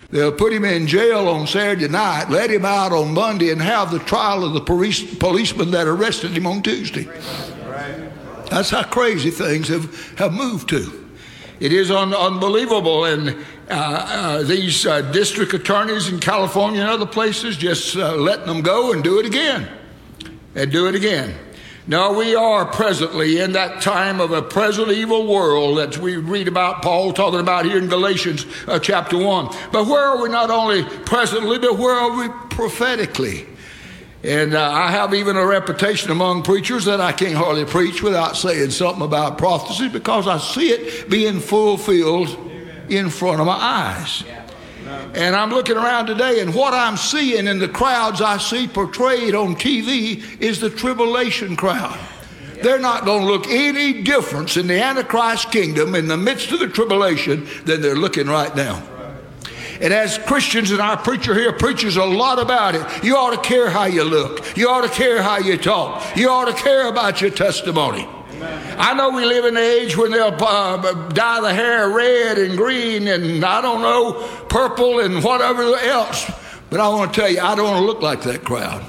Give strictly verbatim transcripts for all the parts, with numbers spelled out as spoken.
They'll put him in jail on Saturday night, let him out on Monday, and have the trial of the police, policeman that arrested him on Tuesday. That's how crazy things have, have moved to. It is un, unbelievable. And uh, uh, these uh, district attorneys in California and other places just uh, letting them go and do it again. And do it again. Now, we are presently in that time of a present evil world that we read about Paul talking about here in Galatians uh, chapter one. But where are we not only presently, but where are we prophetically? And uh, I have even a reputation among preachers that I can't hardly preach without saying something about prophecy, because I see it being fulfilled in front of my eyes. And I'm looking around today, and what I'm seeing in the crowds I see portrayed on T V is the tribulation crowd. They're not going to look any difference in the Antichrist kingdom in the midst of the tribulation than they're looking right now. And as Christians, and our preacher here preaches a lot about it, you ought to care how you look. You ought to care how you talk. You ought to care about your testimony. I know we live in an age when they'll uh, dye the hair red and green and, I don't know, purple and whatever else. But I want to tell you, I don't want to look like that crowd.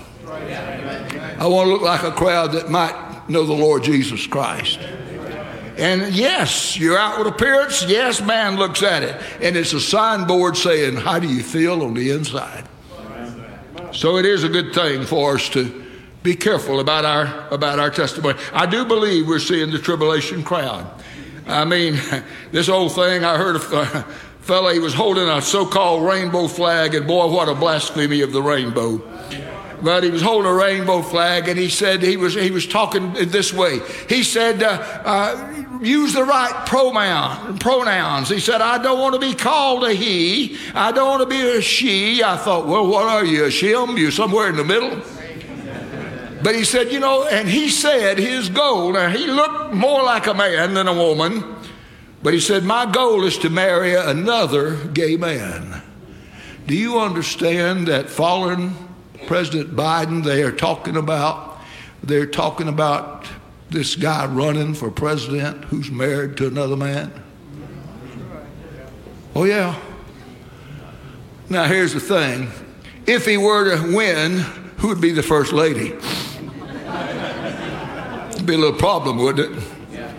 I want to look like a crowd that might know the Lord Jesus Christ. And yes, your outward appearance, yes, man looks at it. And it's a signboard saying, how do you feel on the inside? So it is a good thing for us to be careful about our about our testimony. I do believe we're seeing the tribulation crowd. I mean, this old thing, I heard a fella, he was holding a so-called rainbow flag, and boy, what a blasphemy of the rainbow. But he was holding a rainbow flag, and he said he was he was talking this way. He said, uh, uh, use the right pronoun, pronouns. He said, I don't want to be called a he. I don't want to be a she. I thought, well, what are you, a shim? You somewhere in the middle? But he said, you know, and he said his goal, now he looked more like a man than a woman, but he said, my goal is to marry another gay man. Do you understand that following President Biden, they are talking about, they're talking about this guy running for president who's married to another man? Oh, yeah. Now, here's the thing. If he were to win, who would be the first lady? It'd be a little problem, wouldn't it?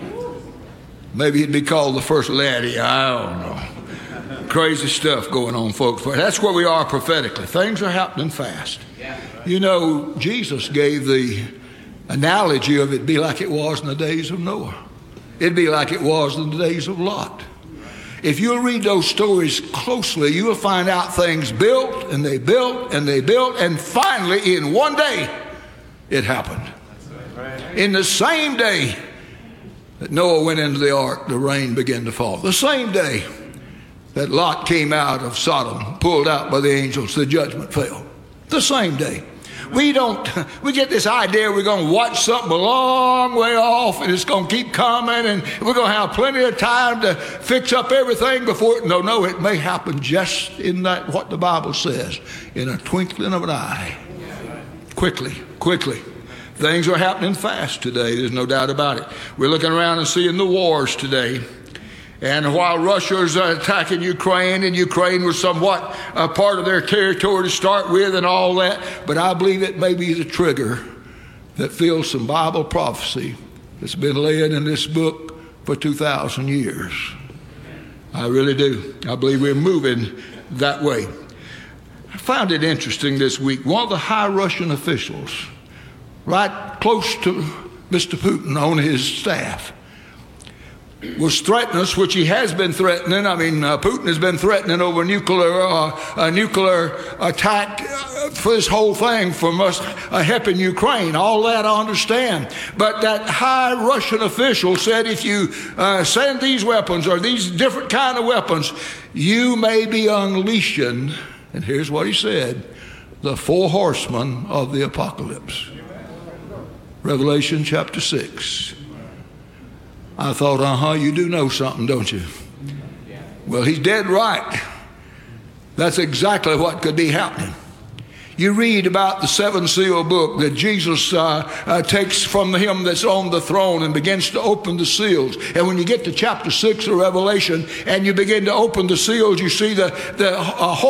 Maybe he'd be called the first lady. I don't know. Crazy stuff going on, folks. But that's where we are prophetically. Things are happening fast. You know, Jesus gave the analogy of it be like it was in the days of Noah. It'd be like it was in the days of Lot. If you'll read those stories closely, you'll find out things built and they built and they built, and finally in one day it happened. In the same day that Noah went into the ark, the rain began to fall. The same day that Lot came out of Sodom, pulled out by the angels, the judgment fell. The same day. We don't, we get this idea we're going to watch something a long way off and it's going to keep coming and we're going to have plenty of time to fix up everything before it. No, no, it may happen just in that, what the Bible says, in a twinkling of an eye. Quickly, quickly. Things are happening fast today. There's no doubt about it. We're looking around and seeing the wars today. And while Russia's attacking Ukraine, and Ukraine was somewhat a part of their territory to start with and all that, but I believe it may be the trigger that fills some Bible prophecy that's been laid in this book for two thousand years. I really do. I believe we're moving that way. I found it interesting this week. One of the high Russian officials, right close to Mister Putin on his staff, was threatening us, which he has been threatening. I mean, uh, Putin has been threatening over nuclear uh, a nuclear attack uh, for this whole thing from us uh, helping Ukraine. All that I understand. But that high Russian official said, if you uh, send these weapons or these different kind of weapons, you may be unleashing, and here's what he said, the four horsemen of the apocalypse. Revelation chapter six. I thought, uh-huh, you do know something, don't you? Well, he's dead right. That's exactly what could be happening. You read about the seven seal book that Jesus uh, uh, takes from him that's on the throne and begins to open the seals. And when you get to chapter six of Revelation and you begin to open the seals, you see the, the uh,